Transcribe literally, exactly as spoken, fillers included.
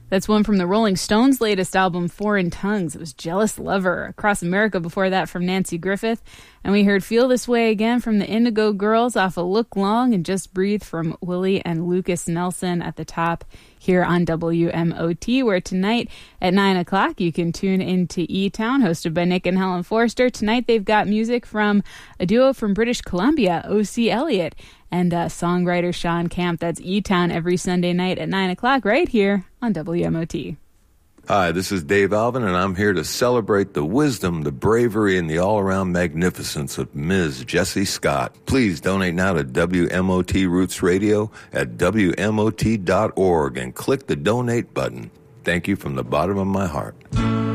That's one from the Rolling Stones' latest album, Foreign Tongues. It was Jealous Lover. Across America before that from Nancy Griffith. And we heard Feel This Way Again from the Indigo Girls off of Look Long, and Just Breathe from Willie and Lucas Nelson at the top here on W M O T, where tonight at nine o'clock you can tune into E-Town, hosted by Nick and Helen Forster. Tonight they've got music from a duo from British Columbia, O C Elliott, and uh, songwriter Sean Camp. That's E-Town every Sunday night at nine o'clock right here on W M O T. Hi, this is Dave Alvin, and I'm here to celebrate the wisdom, the bravery, and the all-around magnificence of Miz Jessie Scott. Please donate now to W M O T Roots Radio at W M O T dot org and click the donate button. Thank you from the bottom of my heart.